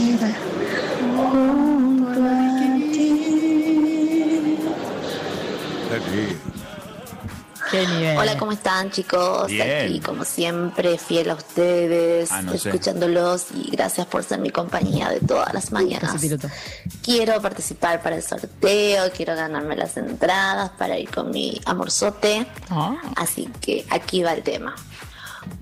junto a ti. Qué nivel. Hola, ¿cómo están, chicos? Bien. Aquí, como siempre, fiel a ustedes, No sé. escuchándolos, y gracias por ser mi compañía de todas las mañanas. Casi piloto. Quiero participar para el sorteo, quiero ganarme las entradas para ir con mi amorzote. Ah. Así que aquí va el tema.